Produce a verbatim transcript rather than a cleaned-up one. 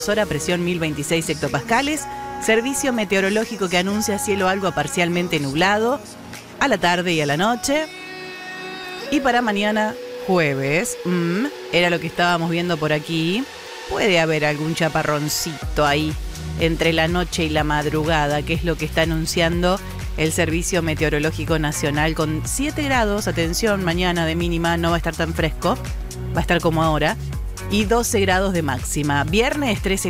Hora, presión mil veintiséis hectopascales, servicio meteorológico que anuncia cielo algo a parcialmente nublado a la tarde y a la noche. Y para mañana jueves, mmm, era lo que estábamos viendo por aquí, puede haber algún chaparroncito ahí entre la noche y la madrugada, que es lo que está anunciando el Servicio Meteorológico Nacional, con siete grados, atención, mañana de mínima, no va a estar tan fresco, va a estar como ahora, y doce grados de máxima. Viernes trece